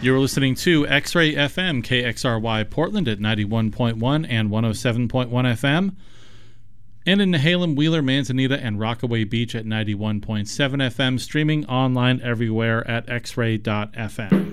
You're listening to X-Ray FM, KXRY Portland at 91.1 and 107.1 FM. And in Nehalem, Wheeler, Manzanita, and Rockaway Beach at 91.7 FM, streaming online everywhere at xray.fm.